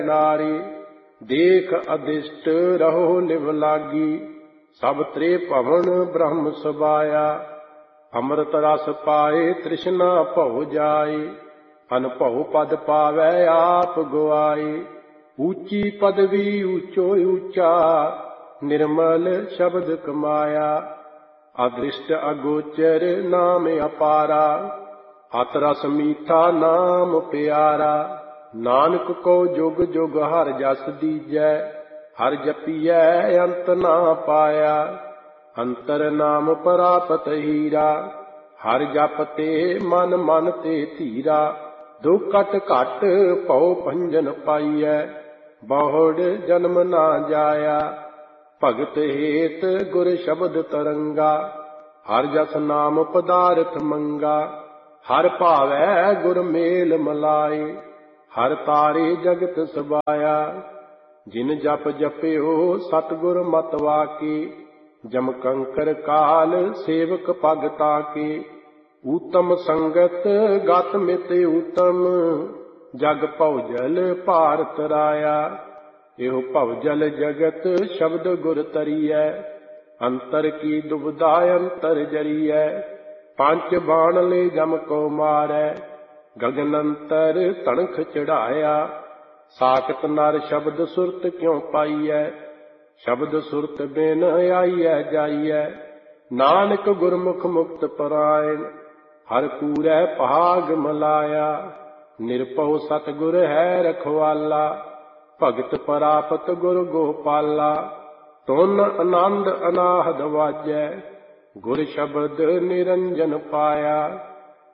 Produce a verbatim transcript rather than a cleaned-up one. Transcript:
नारी देख अदिष्ट रहो लिव लागी सब त्रे भवन ब्रह्म सबाया अमृत रस पाए तृष्णा भव जाए अनभव पद पावै आप गुआए ऊंची पदवी ऊंचो ऊंचा निर्मल शब्द कमाया अदृष्ट अगोचर नाम अपारा अत रस मीठा नाम प्यारा नानक को जुग जुग हर जस दीजै हर जपियै अंत ना पाया अंतर नाम प्रापत हीरा हर जपते मन मन ते धीरा दुख कट घट भव भंजन पाइयै बहुड़ जन्म ना जाया भगत हेत गुर शब्द तरंगा हर जस नाम पदार्थ मंगा हर भावै गुर मेल मलाए हर तारे जगत सबाया जिन जप जप्यो सतगुर मत वाके जम कंकर काल सेवक पग ताके ऊतम संगत गत मित ऊतम जग भवजल भार तराया एहो भवजल जगत शब्द गुर तरियै अंतर की दुबदा अंतर जरियै पंच बाण ले जम को मारै गगन अंतर तणख चढ़ाया साखत नर शब्द सुरत क्यों पाइयै शब्द सुरत बिन आइयै जाइयै नानक गुरमुख मुक्त परायण हर कूरै भाग मलाया निरभउ सतगुर है रखवाला भगत परापत गुर गोपाला तुन आनंद अनाहद वाजै गुर शब्द निरंजन पाया।